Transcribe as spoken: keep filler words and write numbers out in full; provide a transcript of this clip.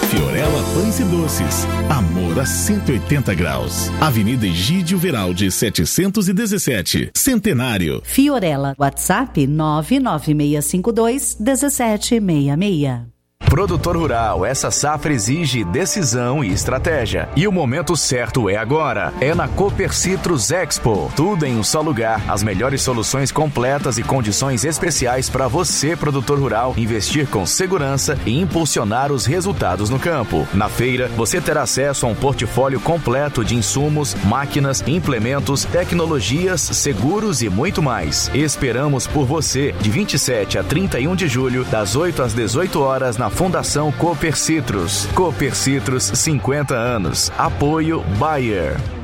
Fiorella Pães e Doces. Amor a cento e oitenta graus. Avenida Egídio Veraldi, setecentos e dezessete. Centenário. Fiorella. WhatsApp nove nove seis cinco dois um sete seis seis. Produtor rural, essa safra exige decisão e estratégia. E o momento certo é agora. É na Cooper Citrus Expo. Tudo em um só lugar. As melhores soluções completas e condições especiais para você, produtor rural, investir com segurança e impulsionar os resultados no campo. Na feira, você terá acesso a um portfólio completo de insumos, máquinas, implementos, tecnologias, seguros e muito mais. Esperamos por você de vinte e sete a trinta e um de julho, das oito às dezoito horas, na Fundação Cooper Citrus. Cooper Citrus, cinquenta anos. Apoio Bayer.